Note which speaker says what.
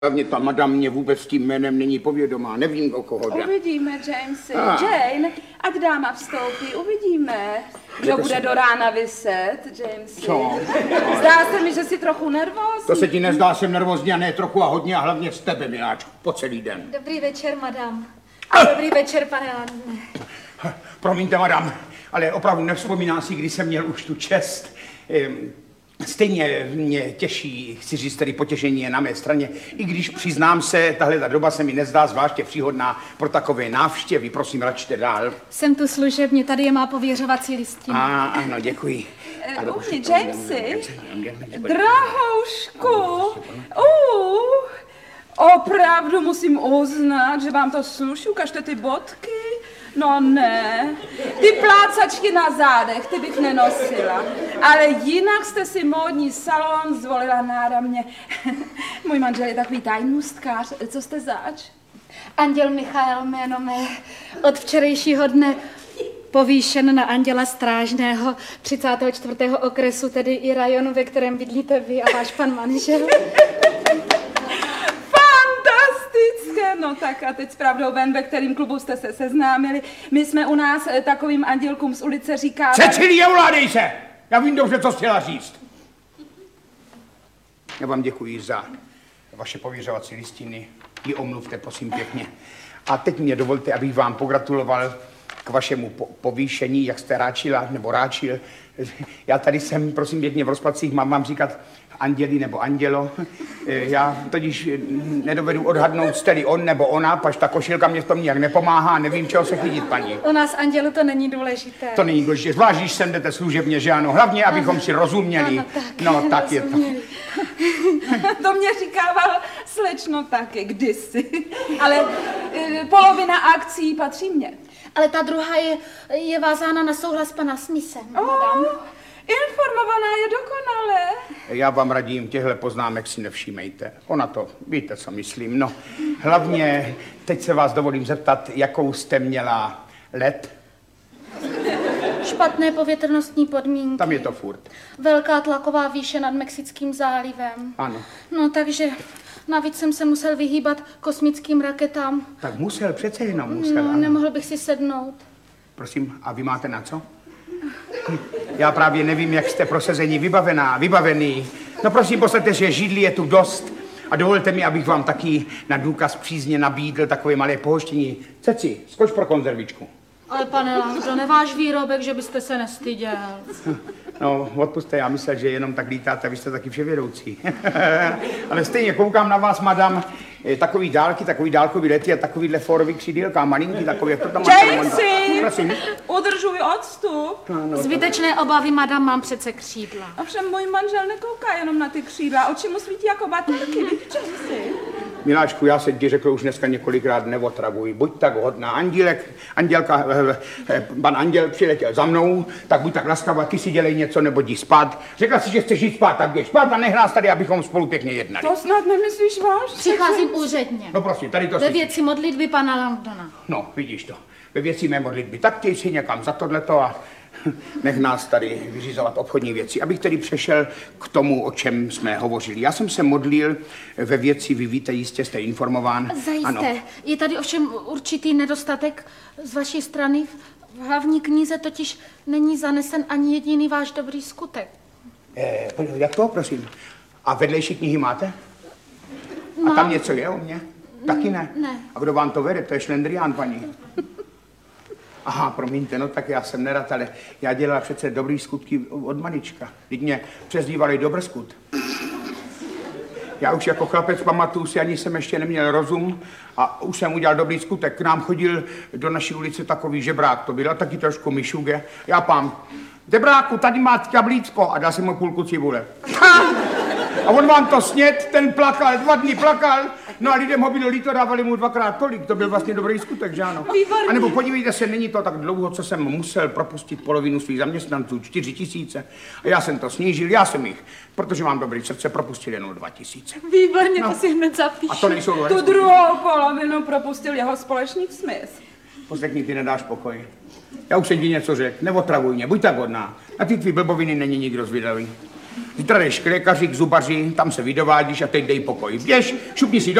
Speaker 1: Hlavně ta madam mě vůbec s tím jménem není povědomá, nevím, o koho jde.
Speaker 2: Uvidíme, Jamesy. Jane, ať dáma vstoupí, uvidíme. Kdo bude do rána vyset, Jamesy?
Speaker 1: Co?
Speaker 2: Zdá se mi, že jsi trochu nervózní.
Speaker 1: To se ti nezdá, jsem nervózní a ne trochu a hodně a hlavně z tebe, miláčku, po celý den.
Speaker 3: Dobrý večer, madam. Dobrý večer, pane Landne.
Speaker 1: Promiňte, madam, ale opravdu nevzpomínám si, kdy jsem měl už tu čest. Stejně mě těší, chci říct, tedy potěšení je na mé straně, i když přiznám se, tahle ta doba se mi nezdá zvláště příhodná pro takové návštěvy. Prosím, račte dál.
Speaker 3: Jsem tu služebně, tady je má pověřovací listina.
Speaker 1: Ano, děkuji.
Speaker 2: Uvni, Jamesy, drahoušku, opravdu musím uznat, že vám to sluší, ukažte ty bodky. No ne, ty plácačky na zádech, ty bych nenosila, ale jinak jste si módní salon zvolila náramně. Můj manžel je takový tajnůstkář, co jste zač?
Speaker 3: Anděl Michael jméno mé, od včerejšího dne povýšen na anděla strážného 34. okresu, tedy i rajonu, ve kterém bydlíte vy a váš pan manžel.
Speaker 2: No tak a teď s pravdou ven, ve kterým klubu jste se seznámili. My jsme u nás takovým andělkům z ulice říkali...
Speaker 1: Cecilie, ovládej se! Já vím dobře, co chtěla říct. Já vám děkuji za vaše pověřovací listiny. Ji omluvte, prosím, pěkně. A teď mě dovolte, abych vám pogratuloval k vašemu povýšení, jak jste ráčila, nebo ráčil. Já tady jsem, prosím, pěkně v rozpacích, mám vám říkat anděli nebo andělo. Já totiž nedovedu odhadnout, jste-li on nebo ona, paž ta košilka mě v tom nijak nepomáhá, nevím, čeho se chytit, paní.
Speaker 3: U nás andělu to není důležité.
Speaker 1: To není důležité, zvlášť, když sem jdete služebně, že ano, hlavně, abychom si rozuměli.
Speaker 3: Ano, tak,
Speaker 1: no, tak je to.
Speaker 2: To mě říkával slečno taky kdysi, ale polovina akcí patří mně.
Speaker 3: Ale ta druhá je vázána na souhlas pana Smise, madam.
Speaker 2: Informovaná je dokonale.
Speaker 1: Já vám radím, těchto poznámek si nevšímejte. Ona to, víte, co myslím. No, hlavně, teď se vás dovolím zeptat, jakou jste měla let?
Speaker 3: Špatné povětrnostní podmínky.
Speaker 1: Tam je to furt.
Speaker 3: Velká tlaková výše nad Mexickým zálivem.
Speaker 1: Ano.
Speaker 3: No, takže navíc jsem se musel vyhýbat kosmickým raketám.
Speaker 1: Tak musel, přece jenom musel.
Speaker 3: No,
Speaker 1: ano.
Speaker 3: nemohl bych si sednout.
Speaker 1: Prosím, a vy máte na co? Já právě nevím, jak jste pro sezení vybavený. No prosím, poslete, že židlí je tu dost. A dovolte mi, abych vám taky na důkaz přízně nabídl takové malé pohoštění. Ceci, skoč pro konzervičku.
Speaker 3: Ale pane Langdo, neváš výrobek, že byste se nestyděl.
Speaker 1: No, odpusťte, já myslel, že jenom tak lítáte, vy jste taky vševědoucí. Ale stejně koukám na vás, madam, takový dálkový lety a takovýhle fórový křidýlka, malinký takový, jak to tam máte.
Speaker 2: Jamesy,
Speaker 1: prosím.
Speaker 2: udržuj odstup.
Speaker 1: No,
Speaker 3: Zbytečné obavy, madam, mám přece křídla.
Speaker 2: Ovšem můj manžel nekouká jenom na ty křídla, oči mu svítí jako baterky, víš, Jamesy?
Speaker 1: Miláčku, já se ti řekl už dneska několikrát, neotravuj. Buď tak hodná, pan anděl přiletěl za mnou, tak buď tak laskavá, ty si dělej něco nebo jdi spát. Řekla si, že chceš jít spát, tak běž spát a nech nás tady, abychom spolu pěkně jednali.
Speaker 2: To snad nemyslíš vážně?
Speaker 3: Přicházím úředně.
Speaker 1: No prosím, tady to
Speaker 3: Ve
Speaker 1: si...
Speaker 3: věci modlitby pana Langdona.
Speaker 1: No, vidíš to. Ve věci mé modlitby. Tak těj si někam za tohleto a nech nás tady vyřizovat obchodní věci. Abych tedy přešel k tomu, o čem jsme hovořili. Já jsem se modlil ve věci, vy víte, jistě jste informován.
Speaker 3: Zajisté.
Speaker 1: Ano.
Speaker 3: Je tady ovšem určitý nedostatek z vaší strany. V hlavní knize totiž není zanesen ani jediný váš dobrý skutek.
Speaker 1: Jak to, prosím? A vedlejší knihy máte?
Speaker 3: No.
Speaker 1: A tam něco je o mně? Taky ne?
Speaker 3: Ne.
Speaker 1: A kdo vám to vede? To je šlendrián, paní. Aha, promiňte, no tak já jsem nerad, ale já dělal přece dobrý skutky od malička. Teď mě přezdívali Dobrskut. Já už jako chlapec pamatuju si, ani jsem ještě neměl rozum a už jsem udělal dobrý skutek. K nám chodil do naší ulice takový žebrák, to byl taky trošku myšuge. Já pám, žebráku, tady máte jablíčko a dal jsem mu půlku cibule. A on vám to sněd, ten plakal, 2 dny plakal, no a lidem ho bylo líto, dávali mu 2krát tolik, to byl vlastně dobrý skutek, že ano?
Speaker 2: Výborně.
Speaker 1: A nebo podívejte se, není to tak dlouho, co jsem musel propustit polovinu svých zaměstnanců, 4 000. A já jsem to snížil, já jsem jich, protože mám dobrý srdce, propustil jenom 2 000.
Speaker 3: Výborně, to si hned zapíšu.
Speaker 1: A to nejsou dobré
Speaker 2: Tu
Speaker 1: skutky.
Speaker 2: druhou polovinu propustil jeho společník Smith.
Speaker 1: Poslechni, ty nedáš pokoj. Já už jsem ti něco řekl, neotravuj mě, buď tak hodná. A ty tvý blboviny není nikdo zvědavý. Zítra jdeš k lékaři, k zubaři, tam se vydovádíš a teď dej pokoj. Běž, šupni si